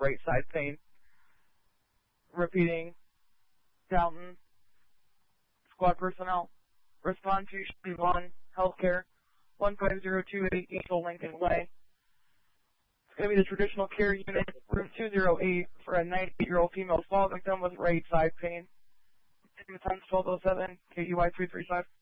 right side pain. Repeating, Downton, squad personnel, respond to 1, healthcare, 15028 Angel Lincoln Way. It's going to be the traditional care unit, room 208, for a 98-year-old female fall victim with right side pain. Time's 12:07, KUI 335.